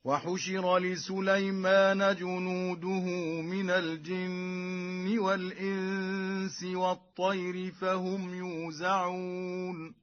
وحشر لسليمان جنوده من الجن والإنس والطير فهم يوزعون